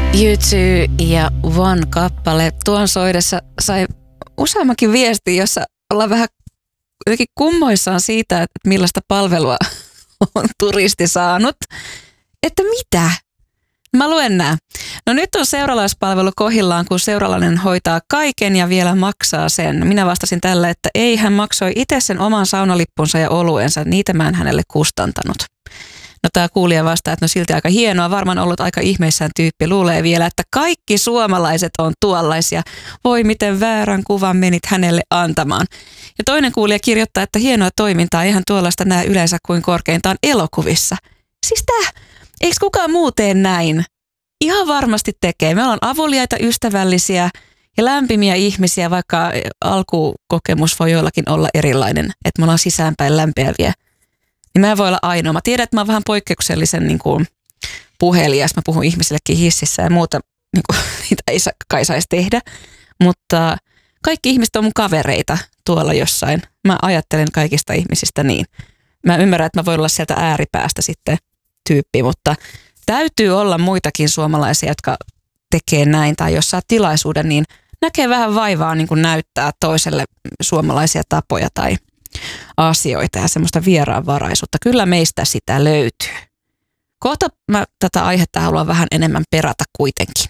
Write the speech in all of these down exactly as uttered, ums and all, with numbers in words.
U two ja One kappale. Tuon soidessa sai useammankin viesti, jossa ollaan vähän jotenkin kummoissaan siitä, että millaista palvelua on turisti saanut. Että mitä? Mä luen nää. No nyt on seuralaispalvelu kohillaan, kun seuralainen hoitaa kaiken ja vielä maksaa sen. Minä vastasin tällä, että ei, hän maksoi itse sen oman saunalippunsa ja oluensa. Niitä mä en hänelle kustantanut. No tää kuulija vastaa, että no silti aika hienoa, varmaan ollut aika ihmeissään tyyppi. Luulee vielä, että kaikki suomalaiset on tuollaisia. Voi miten väärän kuvan menit hänelle antamaan. Ja toinen kuulija kirjoittaa, että hienoa toimintaa, eihän tuollaista näe yleensä kuin korkeintaan elokuvissa. Siis tää, eikö kukaan muu tee näin? Ihan varmasti tekee. Me ollaan avuliaita, ystävällisiä ja lämpimiä ihmisiä, vaikka alkukokemus voi joillakin olla erilainen, että me ollaan sisäänpäin lämpeäviä. Niin mä en voi olla ainoa. Mä tiedän, että mä oon vähän poikkeuksellisen niin kuin puhelias. Mä puhun ihmisillekin hississä ja muuta, niin kuin, niitä ei kai saisi tehdä. Mutta kaikki ihmiset on mun kavereita tuolla jossain. Mä ajattelen kaikista ihmisistä niin. Mä ymmärrän, että mä voin olla sieltä ääripäästä sitten tyyppi, mutta täytyy olla muitakin suomalaisia, jotka tekee näin. Tai jos saa tilaisuuden, niin näkee vähän vaivaa niin kuin näyttää toiselle suomalaisia tapoja tai asioita ja semmoista vieraanvaraisuutta. Kyllä meistä sitä löytyy. Kohta mä tätä aihetta haluan vähän enemmän perata kuitenkin.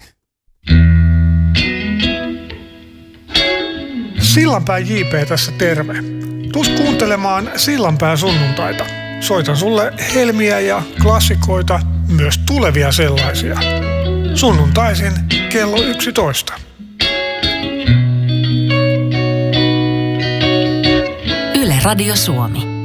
Sillanpään J P tässä terve. Tuus kuuntelemaan Sillanpään sunnuntaita. Soitan sulle helmiä ja klassikoita, myös tulevia sellaisia. Sunnuntaisin kello yksitoista. Yle Radio Suomi.